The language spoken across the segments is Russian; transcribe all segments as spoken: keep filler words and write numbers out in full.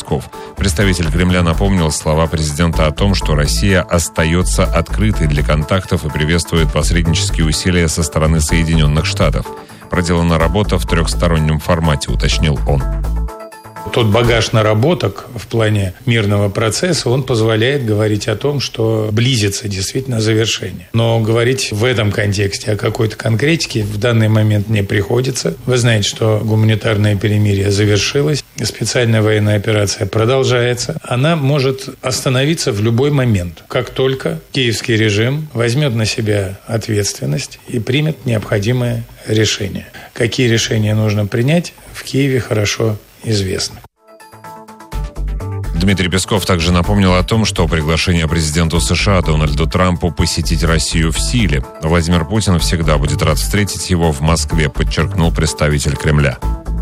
Песков. Представитель Кремля напомнил слова президента о том, что Россия остается открытой для контактов и приветствует посреднические усилия со стороны Соединенных Штатов. Проделана работа в трехстороннем формате, уточнил он. Тот багаж наработок в плане мирного процесса, он позволяет говорить о том, что близится действительно завершение. Но говорить в этом контексте о какой-то конкретике в данный момент не приходится. Вы знаете, что гуманитарное перемирие завершилось, специальная военная операция продолжается. Она может остановиться в любой момент, как только киевский режим возьмет на себя ответственность и примет необходимое решение. Какие решения нужно принять, в Киеве хорошо известно. Дмитрий Песков также напомнил о том, что приглашение президенту США Дональду Трампу посетить Россию в силе. Владимир Путин всегда будет рад встретить его в Москве, подчеркнул представитель Кремля.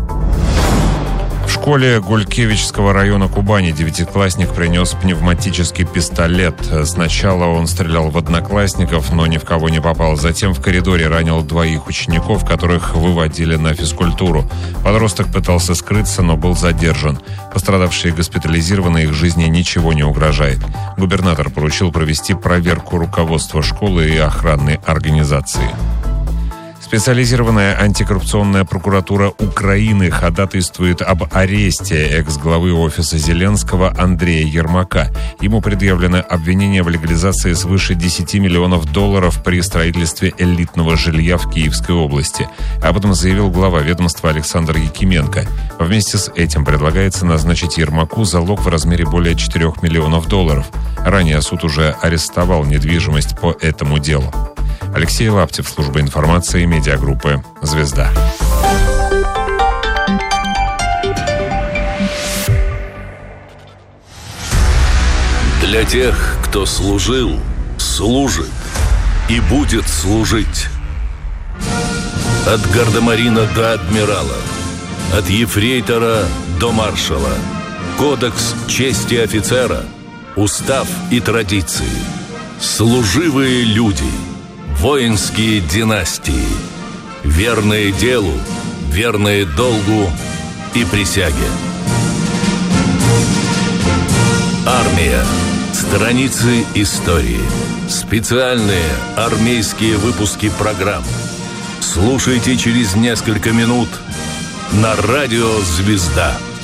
В школе Гулькевичского района Кубани девятиклассник принес пневматический пистолет. Сначала он стрелял в одноклассников, но ни в кого не попал. Затем в коридоре ранил двоих учеников, которых выводили на физкультуру. Подросток пытался скрыться, но был задержан. Пострадавшие госпитализированы, их жизни ничего не угрожает. Губернатор поручил провести проверку руководства школы и охранной организации. Специализированная антикоррупционная прокуратура Украины ходатайствует об аресте экс-главы офиса Зеленского Андрея Ермака. Ему предъявлено обвинение в легализации свыше десяти миллионов долларов при строительстве элитного жилья в Киевской области. Об этом заявил глава ведомства Александр Якименко. Вместе с этим предлагается назначить Ермаку залог в размере более четырёх миллионов долларов. Ранее суд уже арестовал недвижимость по этому делу. Алексей Лаптев, служба информации, медиагруппы «Звезда». Для тех, кто служил, служит и будет служить. От гардемарина до адмирала, от ефрейтора до маршала. Кодекс чести офицера, устав и традиции. Служивые люди. Воинские династии, верные делу, верные долгу и присяге. Армия. Страницы истории. Специальные армейские выпуски программ. Слушайте через несколько минут на радио «Звезда».